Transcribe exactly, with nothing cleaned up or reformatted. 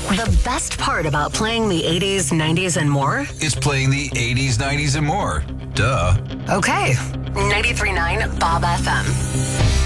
The best part about playing the eighties, nineties, and more? It's playing the eighties, nineties, and more. Duh. Okay. ninety-three point nine Bob F M.